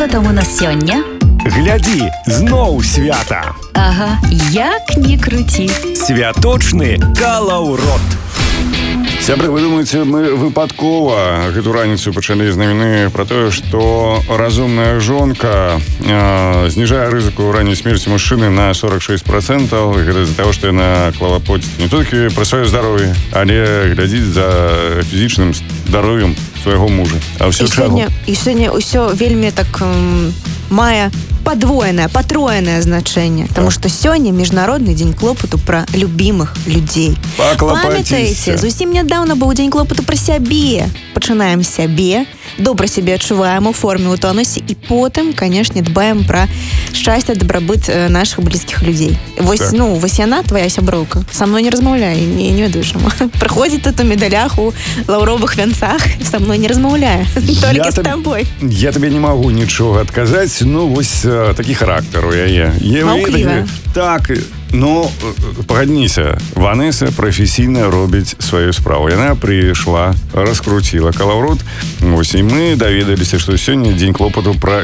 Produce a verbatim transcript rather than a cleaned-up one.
Што там у нас сёння? Глядзі, зноў свята. Ага, як не круці. Святочны калаўрот. Сябры, вы думаеце, мы выпадкова гэту раніцу пачалі з навіны пра тое, што разумная жонка э, зніжае рызыку ранняй смерці мужчыны на сорок шесть процентаў. Гэта з-за таго, што яна клавапоціць не толькі пра сваё здароўе, але глядзіць за фізічным здароўем свайго мужа. А ўсё чаго? І сёння ўсё вельмі так м, мае подвоенное, патроенное значение. Потому что сегодня Международный день клопоту про любимых людей. Памятаеце, зусім нядаўна быў дзень клопоту про сябе. Пачынаем з сябе, добра сябе адчуваем у форме, у тонусе, і потым, конечно, дбаем про шчасце, дабрабыт наших близких людей. Вось, так. ну, вось яна, твоя сяброўка, со мной не размаўляе, не, не ведаю, чаму. Прыходзіць тут у медалях, у лаўровых вянцах, со мной не размаўляе, толькі з табой. Я табе не магу нічога адказаць, ну, вось такі характар у яе. Маўкліва. Так, ну, пагадніся, Ванеса прафесійна робіць сваю справу. Яна прыйшла, раскруціла калаўрот, вось, і мы даведаліся, што сёння дзень клопату пра